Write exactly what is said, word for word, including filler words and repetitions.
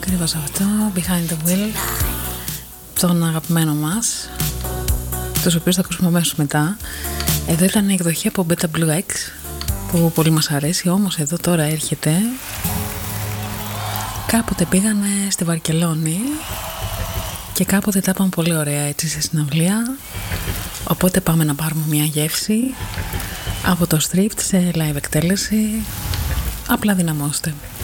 ακριβώς αυτό, Behind the Wheel, τον αγαπημένο μας, τους οποίους θα ακούσουμε αμέσως μετά. Εδώ ήταν η εκδοχή από Beta Blue X που πολύ μας αρέσει, όμως εδώ τώρα έρχεται. Κάποτε πήγανε στη Βαρκελόνη και κάποτε τα είπαν πολύ ωραία έτσι σε συναυλία, οπότε πάμε να πάρουμε μια γεύση από το Stripped σε live εκτέλεση. Απλά δυναμώστε.